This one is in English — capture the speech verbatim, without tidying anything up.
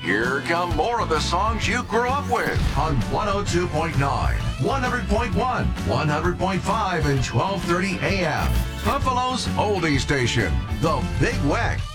Here come more of the songs you grew up with on one oh two point nine, one hundred point one, one hundred point five, and twelve thirty A M. Buffalo's oldie station, The Big Weck.